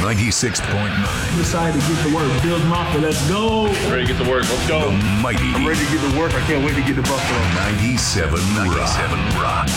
96.9. Decided to get to work. Bills Mafia, let's go. Ready to get to work. Let's go. The mighty I'm ready to get to work. I can't wait to get to Buffalo. 97 Rock.